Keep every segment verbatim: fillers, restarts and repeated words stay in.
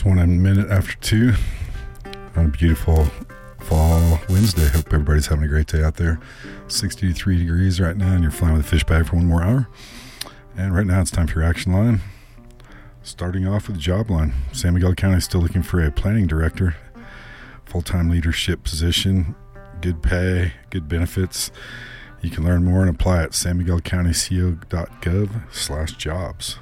one minute after two on a beautiful fall Wednesday. Hope everybody's having a great day out there. sixty-three degrees right now, and you're flying with a fish bag for one more hour. And right now it's time for your action line. Starting off with the job line. San Miguel County is still looking for a planning director, full-time leadership position, good pay, good benefits. You can learn more and apply at san miguel county co dot gov slash jobs.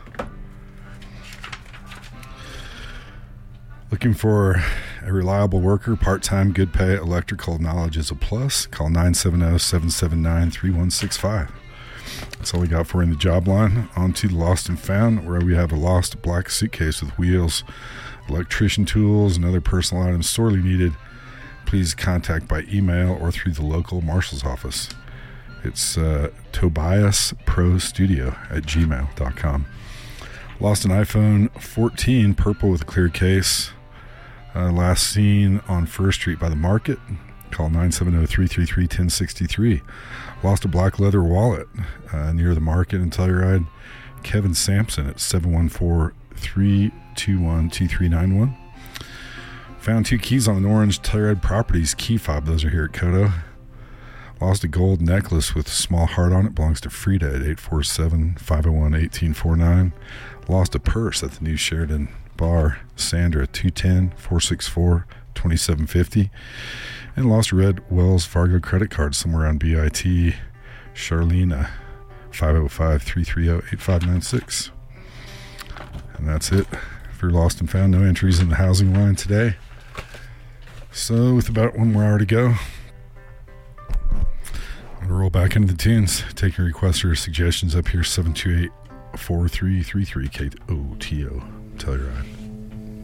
Looking for a reliable worker, part-time, good pay, electrical knowledge is a plus. Call nine seven zero, seven seven nine, three one six five. That's all we got for in the job line. On to the lost and found, where we have a lost black suitcase with wheels, electrician tools, and other personal items sorely needed. Please contact by email or through the local marshal's office. It's uh, Tobias Pro Studio at gmail dot com. Lost an iPhone fourteen, purple with a clear case. Uh, last seen on First Street by the Market. Call nine seven zero, three three three, one zero six three. Lost a black leather wallet uh, near the Market in Telluride. Kevin Sampson at seven one four, three two one, two three nine one. Found two keys on an orange Telluride Properties key fob. Those are here at Kodo. Lost a gold necklace with a small heart on it. Belongs to Frida at eight four seven, five zero one, one eight four nine. Lost a purse at the new Sheridan Bar. Sandra, two one zero, four six four, two seven five zero. And lost a red Wells Fargo credit card somewhere on B I T. Charlena, five zero five, three three zero, eight five nine six. And that's it for lost and found. No entries in the housing line today. So with about one more hour to go, I'm going to roll back into the tunes. Taking requests or suggestions up here, seven two eight, four three three three, K O T O. Telluride.